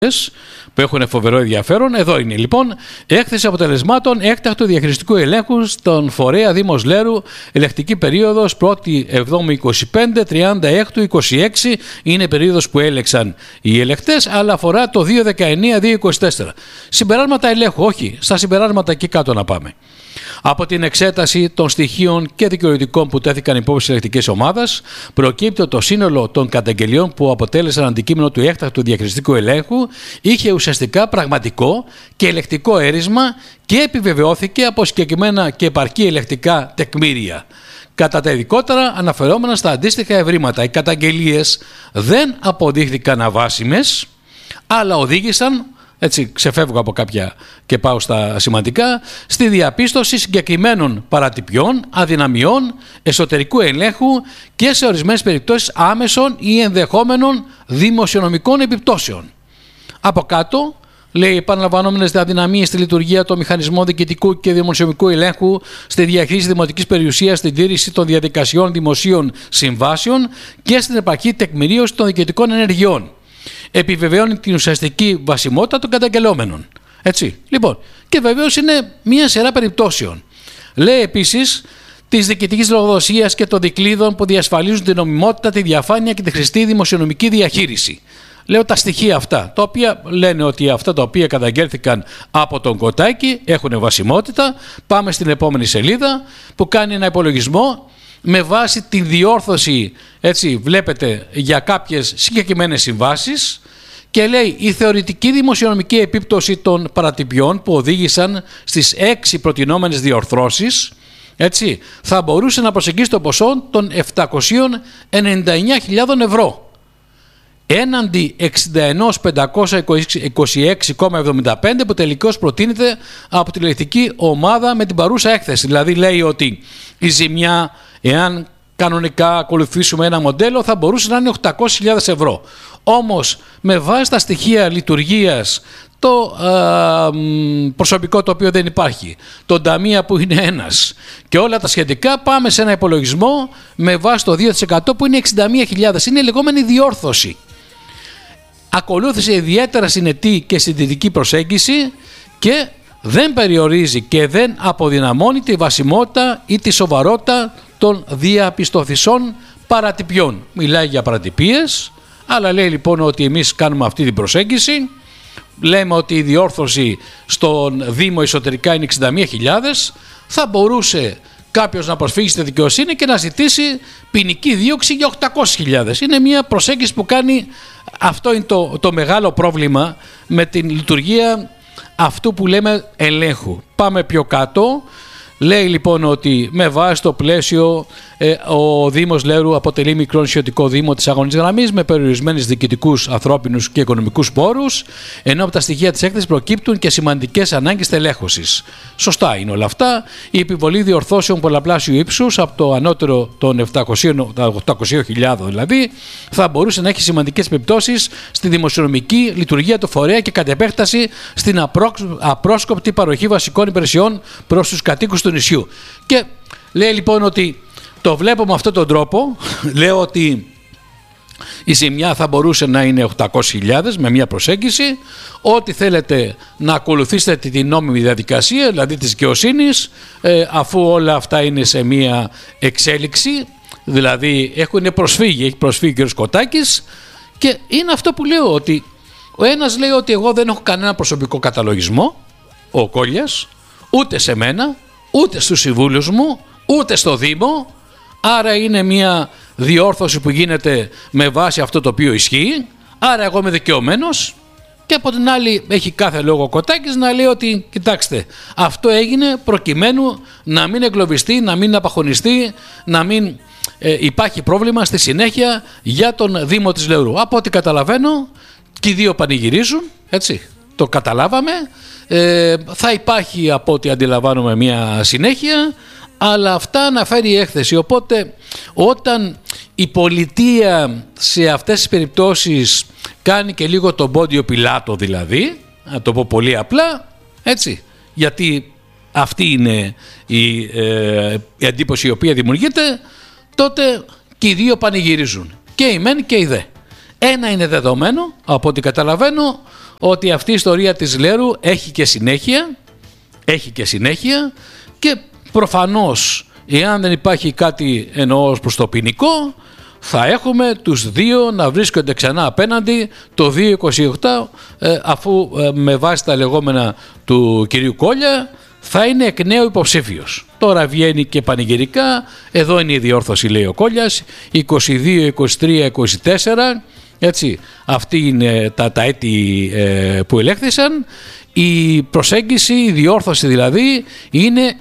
που έχουν φοβερό ενδιαφέρον. Εδώ είναι λοιπόν έκθεση αποτελεσμάτων έκτακτου διαχειριστικού ελέγχου στον φορέα Δήμος Λέρου, ελεγχτική περίοδος 1η Εβδόμου 25, 36 26 είναι περίοδος που έλεξαν οι ελεγχτές, αλλά αφορά το 2019-2024. Συμπεράσματα ελέγχου, όχι, στα συμπεράσματα εκεί κάτω να πάμε. Από την εξέταση των στοιχείων και δικαιολογητικών που τέθηκαν υπόψη της ελεγκτικής ομάδας, προκύπτει ότι το σύνολο των καταγγελιών που αποτέλεσαν αντικείμενο του έκτακτου διαχειριστικού ελέγχου είχε ουσιαστικά πραγματικό και ελεγκτικό έρισμα και επιβεβαιώθηκε από συγκεκριμένα και επαρκή ελεγκτικά τεκμήρια. Κατά τα ειδικότερα αναφερόμενα στα αντίστοιχα ευρήματα, οι καταγγελίες δεν αποδείχθηκαν αβάσιμες, αλλά οδήγησαν, έτσι ξεφεύγω από κάποια και πάω στα σημαντικά, στη διαπίστωση συγκεκριμένων παρατυπιών, αδυναμιών, εσωτερικού ελέγχου και σε ορισμένες περιπτώσεις άμεσων ή ενδεχόμενων δημοσιονομικών επιπτώσεων. Από κάτω λέει επαναλαμβανόμενες αδυναμίες στη λειτουργία των μηχανισμών διοικητικού και δημοσιονομικού ελέγχου, στη διαχείριση δημοτικής περιουσίας, στην τήρηση των διαδικασιών δημοσίων συμβάσεων και στην επαρκή τεκμηρίωση των διοικητικών ενεργειών. Επιβεβαιώνει την ουσιαστική βασιμότητα των καταγγελόμενων. Έτσι. Λοιπόν, και βεβαίως είναι μία σειρά περιπτώσεων. Λέει επίσης της διοικητικής λογοδοσίας και των δικλείδων που διασφαλίζουν την νομιμότητα, τη διαφάνεια και τη χρηστή δημοσιονομική διαχείριση. Λέω τα στοιχεία αυτά, τα οποία λένε ότι αυτά τα οποία καταγγέλθηκαν από τον Κωτάκη έχουν βασιμότητα. Πάμε στην επόμενη σελίδα που κάνει ένα υπολογισμό με βάση την διόρθωση, έτσι βλέπετε, για κάποιες συγκεκριμένες συμβάσεις και λέει η θεωρητική δημοσιονομική επίπτωση των παρατυπιών που οδήγησαν στις 6 προτινόμενες διορθώσεις, έτσι, θα μπορούσε να προσεγγίσει το ποσό των 799.000 ευρώ έναντι 61.526,75 που τελικώς προτείνεται από την ελεγκτική ομάδα με την παρούσα έκθεση. Δηλαδή λέει ότι η ζημιά, εάν κανονικά ακολουθήσουμε ένα μοντέλο, θα μπορούσε να είναι 800.000 ευρώ. Όμως με βάση τα στοιχεία λειτουργίας, το προσωπικό το οποίο δεν υπάρχει, τον ταμεία που είναι ένας και όλα τα σχετικά, πάμε σε ένα υπολογισμό με βάση το 2% που είναι 61.000. Είναι η λεγόμενη διόρθωση. Ακολούθησε ιδιαίτερα συνετή και συντηρητική προσέγγιση και δεν περιορίζει και δεν αποδυναμώνει τη βασιμότητα ή τη σοβαρότητα των διαπιστωθησών παρατυπιών. Μιλάει για παρατυπίες, αλλά λέει λοιπόν ότι εμείς κάνουμε αυτή την προσέγγιση. Λέμε ότι η διόρθωση στον Δήμο εσωτερικά είναι 61.000, θα μπορούσε κάποιος να προσφύγει στη δικαιοσύνη και να ζητήσει ποινική δίωξη για 800.000. Είναι μια προσέγγιση που κάνει, αυτό είναι το μεγάλο πρόβλημα με την λειτουργία αυτού που λέμε ελέγχου. Πάμε πιο κάτω. Λέει λοιπόν ότι με βάση το πλαίσιο ο Δήμος Λέρου αποτελεί μικρό νησιωτικό δήμο της αγωνής γραμμής με περιορισμένους διοικητικούς, ανθρώπινους και οικονομικούς πόρους, ενώ από τα στοιχεία της έκθεσης προκύπτουν και σημαντικές ανάγκες τελέχωσης. Σωστά είναι όλα αυτά. Η επιβολή διορθώσεων πολλαπλάσιου ύψους από το ανώτερο των 800.000 δηλαδή θα μπορούσε να έχει σημαντικές επιπτώσεις στη δημοσιονομική λειτουργία του φορέα και κατ' επέκταση στην απρόσκοπτη παροχή βασικών υπηρεσιών προς τους κατοίκους του νησιού. Και λέει λοιπόν ότι το βλέπω με αυτόν τον τρόπο. Λέω ότι η ζημιά θα μπορούσε να είναι 800.000 με μια προσέγγιση. Ό,τι θέλετε να ακολουθήσετε την νόμιμη διαδικασία, δηλαδή της δικαιοσύνης, αφού όλα αυτά είναι σε μια εξέλιξη, δηλαδή έχει προσφύγει ο κ. Κωτάκης, και είναι αυτό που λέω, ότι ο ένας λέει ότι εγώ δεν έχω κανένα προσωπικό καταλογισμό, ο Κόλλιας, ούτε σε μένα, ούτε στους συμβούλους μου, ούτε στο Δήμο. Άρα είναι μια διόρθωση που γίνεται με βάση αυτό το οποίο ισχύει. Άρα εγώ είμαι δικαιωμένος. Και από την άλλη έχει κάθε λόγο ο Κωτάκης να λέει ότι κοιτάξτε, αυτό έγινε προκειμένου να μην εγκλωβιστεί, να μην απαχωνιστεί, να μην υπάρχει πρόβλημα στη συνέχεια για τον Δήμο της Λεωρού. Από ό,τι καταλαβαίνω και οι δύο πανηγυρίζουν, έτσι, το καταλάβαμε. Θα υπάρχει, από ό,τι αντιλαμβάνομαι, μια συνέχεια, αλλά αυτά αναφέρει η έκθεση. Οπότε όταν η πολιτεία σε αυτές τις περιπτώσεις κάνει και λίγο τον πόντιο Πιλάτο, δηλαδή, να το πω πολύ απλά, έτσι, γιατί αυτή είναι η εντύπωση η οποία δημιουργείται, τότε και οι δύο πανηγυρίζουν, και η μεν και η δε. Ένα είναι δεδομένο, από ό,τι καταλαβαίνω, ότι αυτή η ιστορία της Λέρου έχει και συνέχεια και προφανώς εάν δεν υπάρχει κάτι εννοώ προς το ποινικό, θα έχουμε τους δύο να βρίσκονται ξανά απέναντι το 2028, αφού με βάση τα λεγόμενα του κυρίου Κόλια θα είναι εκ νέου υποψήφιος. Τώρα βγαίνει και πανηγυρικά, εδώ είναι η διόρθωση, λέει ο Κόλλιας, 22, 23, 24, έτσι, αυτή είναι τα έτη που ελέγχθησαν. Η προσέγγιση, η διόρθωση δηλαδή, είναι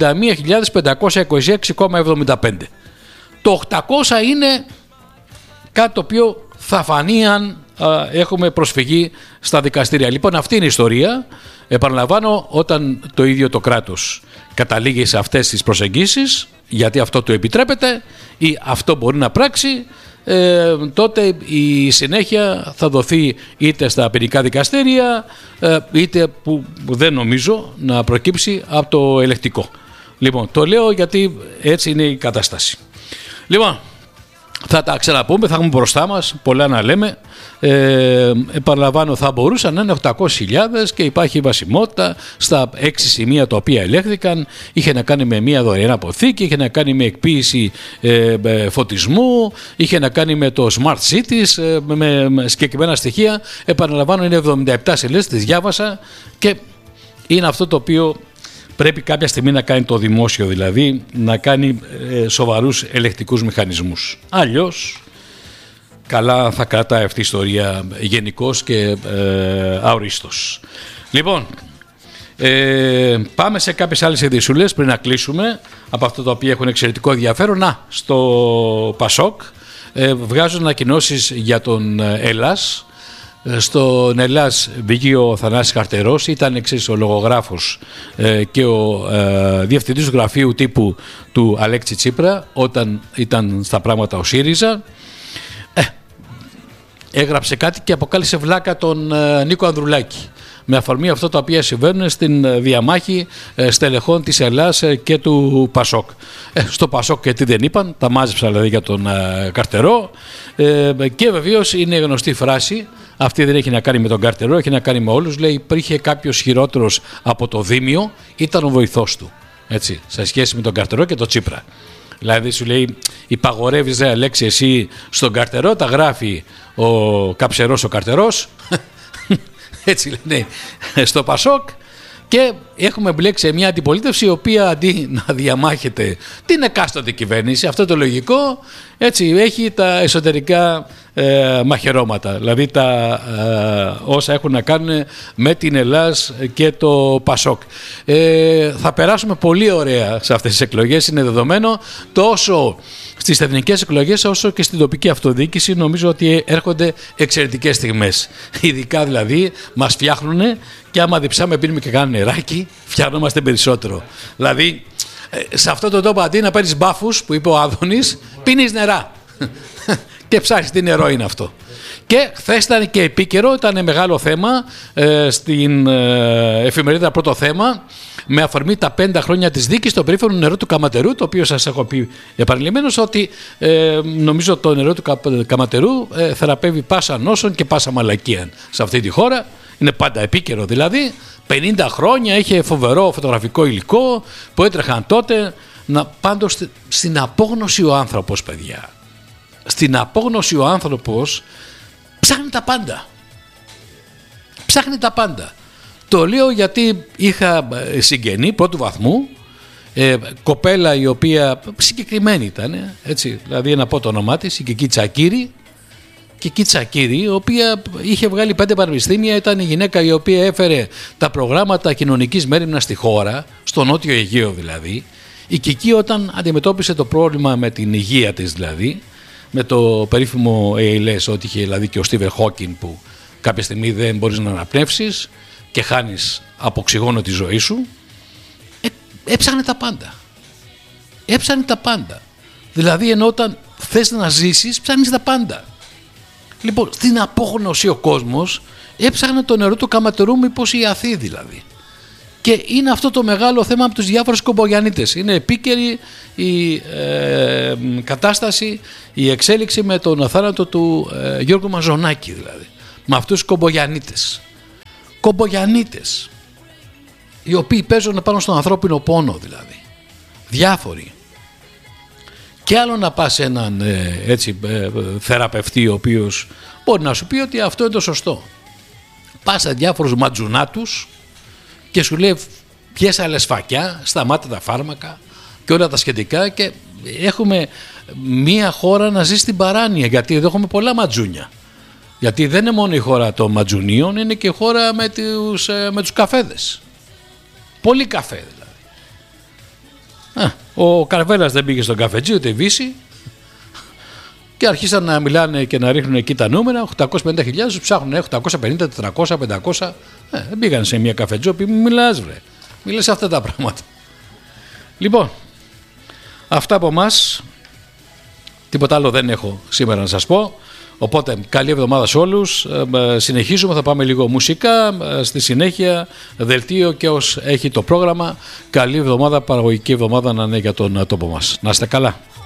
61.526,75. Το 800 είναι κάτι το οποίο θα φανεί αν έχουμε προσφυγή στα δικαστήρια. Λοιπόν, αυτή είναι η ιστορία. Επαναλαμβάνω, όταν το ίδιο το κράτος καταλήγει σε αυτές τις προσεγγίσεις, γιατί αυτό του επιτρέπεται ή αυτό μπορεί να πράξει, τότε η συνέχεια θα δοθεί είτε στα ποινικά δικαστήρια, είτε που δεν νομίζω να προκύψει από το ελεκτικό. Λοιπόν, το λέω γιατί έτσι είναι η κατάσταση. Λοιπόν, θα τα ξαναπούμε, θα έχουμε μπροστά μας πολλά να λέμε. Επαναλαμβάνω, θα μπορούσαν να είναι 800.000 και υπάρχει βασιμότητα στα 6 σημεία τα οποία ελέγχθηκαν. Είχε να κάνει με μια δωρεάν αποθήκη, είχε να κάνει με εκποίηση φωτισμού, είχε να κάνει με το Smart Cities, με συγκεκριμένα στοιχεία. Επαναλαμβάνω, είναι 77 σελίδες, τις διάβασα και είναι αυτό το οποίο πρέπει κάποια στιγμή να κάνει το δημόσιο, δηλαδή να κάνει σοβαρούς ελεκτικούς μηχανισμούς. Αλλιώς, καλά θα κρατάει αυτή η ιστορία γενικώς και αορίστος. Λοιπόν, πάμε σε κάποιες άλλες ειδησούλες πριν να κλείσουμε από αυτά τα οποία έχουν εξαιρετικό ενδιαφέρον. Στο Πασόκ βγάζουν ανακοινώσεις για τον Ελλάς. Στον Ελλάς βγήκε ο Θανάσης Καρτερός, ήταν εξής ο λογογράφος και ο διευθυντής του γραφείου τύπου του Αλέξη Τσίπρα όταν ήταν στα πράγματα ο ΣΥΡΙΖΑ. Έγραψε κάτι και αποκάλυψε βλάκα τον Νίκο Ανδρουλάκη με αφορμή αυτό τα οποία συμβαίνουν στην διαμάχη στελεχών της Ελλάς και του Πασόκ. Στο Πασόκ και τι δεν είπαν, τα μάζεψα δηλαδή για τον Καρτερό, και βεβαίως είναι γνωστή φράση, αυτή δεν έχει να κάνει με τον Καρτερό, έχει να κάνει με όλους. Λέει, υπήρχε κάποιος χειρότερος από το Δήμιο, ήταν ο βοηθός του, έτσι, σε σχέση με τον Καρτερό και τον Τσίπρα. Δηλαδή σου λέει, υπαγορεύεις ρε Αλέξη εσύ στον Καρτερό, τα γράφει ο Καψερός ο Καρτερός, έτσι λένε στο Πασόκ, και έχουμε μπλέξει μια αντιπολίτευση η οποία αντί να διαμάχεται την εκάστοτε κυβέρνηση, αυτό το λογικό, έτσι έχει τα εσωτερικά μαχαιρώματα, δηλαδή τα όσα έχουν να κάνουν με την Ελλάς και το Πασόκ. Θα περάσουμε πολύ ωραία σε αυτές τις εκλογές, είναι δεδομένο, τόσο στις εθνικές εκλογές όσο και στην τοπική αυτοδιοίκηση. Νομίζω ότι έρχονται εξαιρετικές στιγμές, ειδικά δηλαδή μας φτιάχνουν και άμα διψάμε πίνουμε και κάνουμε νεράκι, φτιάχνομαστε περισσότερο. Δηλαδή σε αυτό το τόπο αντί να παίρνεις μπάφους που είπε ο Άδωνης, πίνεις νερά και ψάχνεις τι νερό είναι αυτό. Και χθες ήταν και επίκαιρο, ήταν μεγάλο θέμα στην εφημερίδα Πρώτο Θέμα, με αφορμή τα 5 χρόνια της δίκης στο περίφημο νερό του Καματερού, το οποίο σας έχω πει επανειλημμένως ότι νομίζω το νερό του Καματερού θεραπεύει πάσα νόσων και πάσα μαλακία σε αυτή τη χώρα. Είναι πάντα επίκαιρο δηλαδή. 50 χρόνια, είχε φοβερό φωτογραφικό υλικό που έτρεχαν τότε. Πάντως στην απόγνωση ο άνθρωπος, παιδιά. Στην απόγνωση ο άνθρωπος ψάχνει τα πάντα. Ψάχνει τα πάντα. Το λέω γιατί είχα συγγενή πρώτου βαθμού, κοπέλα η οποία συγκεκριμένη ήταν, έτσι, δηλαδή να πω το όνομά της, η Κική Τσακίρη, η οποία είχε βγάλει 5 πανεπιστήμια, ήταν η γυναίκα η οποία έφερε τα προγράμματα κοινωνικής μέριμνας στη χώρα, στο Νότιο Αιγαίο δηλαδή. Η Κική όταν αντιμετώπισε το πρόβλημα με την υγεία της δηλαδή, με το περίφημο ALS, ότι είχε δηλαδή και ο Στίβεν Χόκκιν που κάποια στιγμή δεν μπορείς να αναπνεύσεις και χάνεις από οξυγόνο τη ζωή σου, έψαχνε τα πάντα. Έψαχνε τα πάντα. Δηλαδή ενώ όταν θες να ζήσεις ψάχνεις τα πάντα. Λοιπόν, στην απόγνωση ο κόσμος έψαχνε το νερό του Καματερού, μήπως η Αθή δηλαδή. Και είναι αυτό το μεγάλο θέμα από τους διάφορους κομπογιανίτες. Είναι επίκαιρη η κατάσταση, η εξέλιξη με τον θάνατο του Γιώργου Μαζονάκη δηλαδή. Με αυτούς τους κομπογιανίτες. κομπογιανίτες, οι οποίοι παίζουν πάνω στον ανθρώπινο πόνο δηλαδή, διάφοροι. Και άλλο να πας σε έναν θεραπευτή ο οποίος μπορεί να σου πει ότι αυτό είναι το σωστό. Πας σε διάφορους ματζουνάτους και σου λέει πιες άλλες φακιά, σταμάτα τα φάρμακα και όλα τα σχετικά, και έχουμε μία χώρα να ζει στην παράνοια, γιατί εδώ έχουμε πολλά ματζούνια. Γιατί δεν είναι μόνο η χώρα των ματζουνίων, είναι και η χώρα με τους καφέδες. Πολύ καφέ δηλαδή. Ο Καρβέλας δεν πήγε στον καφετζή ούτε Βύση και αρχίσαν να μιλάνε και να ρίχνουν εκεί τα νούμερα. 850.000 ψάχνουν 850, 400, 500. Δεν πήγαν σε μια καφετζό που μιλάς βρε. Μιλάς αυτά τα πράγματα. Λοιπόν, αυτά από εμάς. Τίποτα άλλο δεν έχω σήμερα να σας πω. Οπότε καλή εβδομάδα σε όλους. Συνεχίζουμε, θα πάμε λίγο μουσικά. Στη συνέχεια δελτίο και ως έχει το πρόγραμμα. Καλή εβδομάδα, παραγωγική εβδομάδα να είναι για τον τόπο μας. Να είστε καλά.